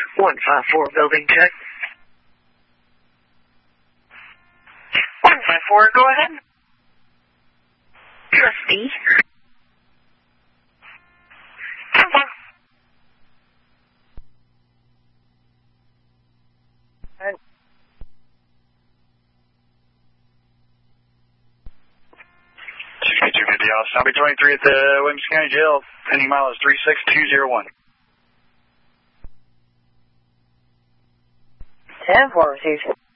154 building check. 154, go ahead. Trustee. Zombie 23 at the Williamson County Jail. Pending mile is 36201. 10-4 received.